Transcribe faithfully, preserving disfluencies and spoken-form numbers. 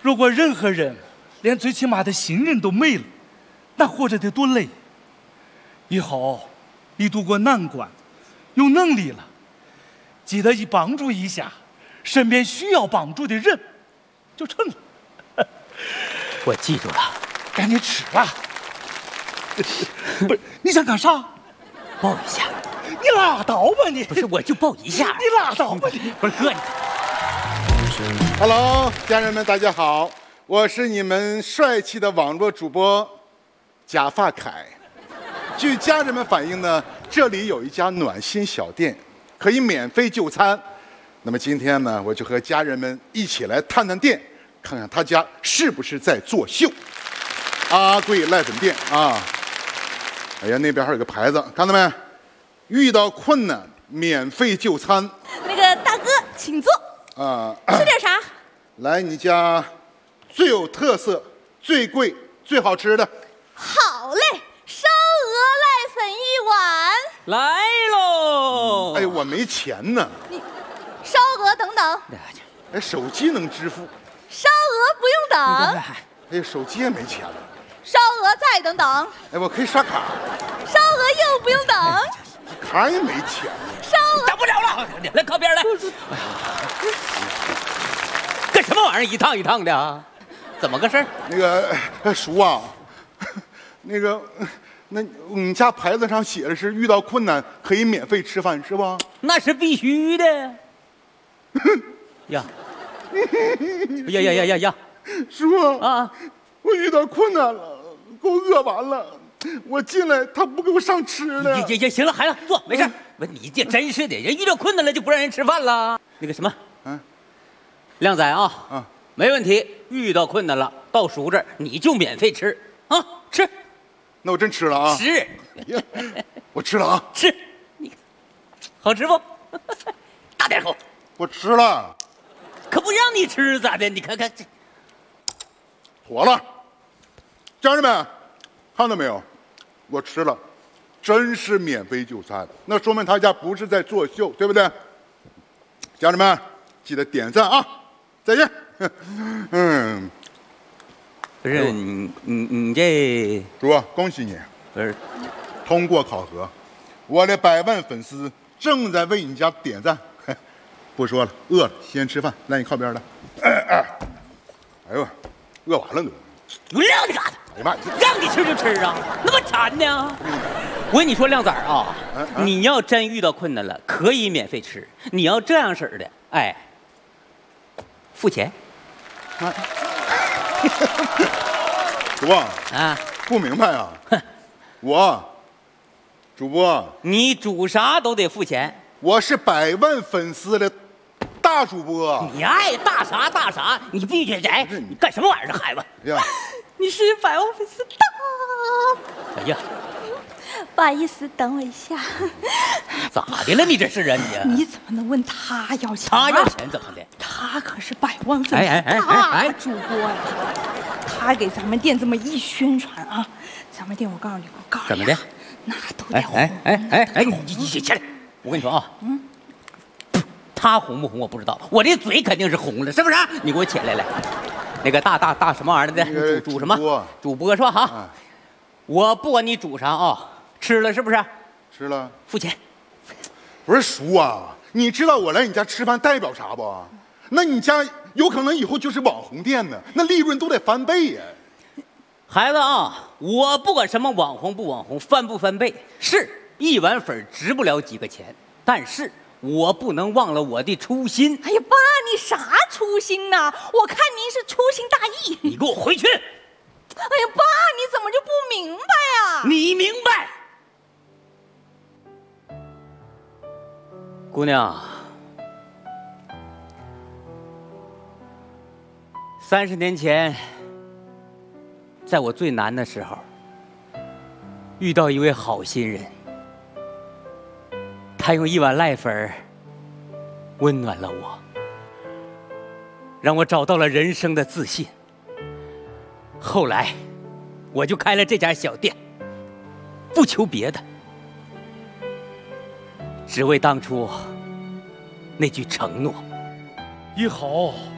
如果任何人连最起码的信任都没了，那活着得多累。以后你度过难关，有能力了，记得一帮助一下身边需要帮助的人，就成了。 我记住了， 赶紧吃吧。不是，你想干啥？ 抱一下。 你拉倒吧你！ 不是，我就抱一下。 你拉倒吧你！ 不是哥，你。 Hello， 家人们，大家好，我是你们帅气的网络主播假发凯。据家人们反映呢，这里有一家暖心小店，可以免费就餐。那么今天呢，我就和家人们一起来探探店，看看他家是不是在作秀。阿贵濑粉店啊！哎呀，那边还有个牌子，看到没？遇到困难免费就餐。 那个大哥，请坐。 啊， 吃点啥？ 来，你家最有特色、最贵、最好吃的。 好嘞，烧鹅濑粉一碗。 来喽！ 哎，我没钱呢。 你烧鹅等等。 哎，手机能支付。 烧鹅不用等。 哎，手机也没钱了。 烧鹅再等等。 哎，我可以刷卡。 烧鹅又不用等。 卡也没钱了。 烧鹅等不了了，来靠边来。干什么玩意儿？一趟一趟的啊？怎么个事儿？ 那个叔啊，那个，那你家牌子上写的是遇到困难可以免费吃饭是吧？ 那是必须的。呀，呀呀呀呀呀！ 叔啊， 我遇到困难了，给我饿完了，我进来他不给我上吃的。 也也也行了，孩子坐，没事。不，你这真是的，人遇到困难了就不让人吃饭了。那个什么， 嗯， 靓仔啊， 啊， 没问题。遇到困难了，到叔这儿你就免费吃啊，吃。 那我真吃了啊！ 吃， 我吃了啊！ 吃，你好吃不？大点口。 我吃了， 可不让你吃咋的？你看看这， 妥了。家人们，看到没有？我吃了，真是免费就餐，那说明他家不是在作秀，对不对？家人们，记得点赞啊！再见。嗯， 不是你你你这主啊，恭喜你， 不是通过考核，我的百万粉丝正在为你家点赞。不说了，饿了，先吃饭。来，你靠边来。哎哎，哎呦，饿完了都。 不让你干的， 哎呀妈， 让你吃就吃啊，那么馋呢？我跟你说，靓仔啊， 啊你要真遇到困难了，可以免费吃。你要这样式儿的，哎，付钱。 啊、主播啊， 不明白啊？我主播， 你煮啥都得付钱。 我是百万粉丝的大主播。 你爱大啥大啥，你必须来。你干什么玩意儿，孩子？ 哎呀， 你是百万粉丝大。 哎呀， 不好意思，等我一下。 咋的了？你这是啊你？ 你怎么能问他要钱？ 他要钱怎么的？ 他可是百万粉丝哎哎哎哎大主播呀！他给咱们店这么一宣传啊，咱们店我告诉你，我告诉你， 怎么的？ 那都得哎哎哎哎哎，你你起来！我跟你说啊，嗯，他红不红我不知道，我这嘴肯定是红了，是不是？你给我起来来，那个大大大什么玩意儿的？ 那个煮煮什么？ 主播主播是吧？哈， 啊我不管你煮啥啊，吃了是不是？ 吃了。 付钱。 不是叔啊，你知道我来你家吃饭代表啥不？那你家有可能以后就是网红店呢，那利润都得翻倍呀。 孩子啊，我不管什么网红不网红，翻不翻倍，是一碗粉值不了几个钱，但是我不能忘了我的初心。 哎呀，爸，你啥初心呐？我看您是粗心大意。 你给我回去！ 哎呀，爸，你怎么就不明白呀？ 你明白？姑娘，三十年前，在我最难的时候，遇到一位好心人，他用一碗濑粉温暖了我，让我找到了人生的自信。后来，我就开了这家小店，不求别的，只为当初那句承诺。 以后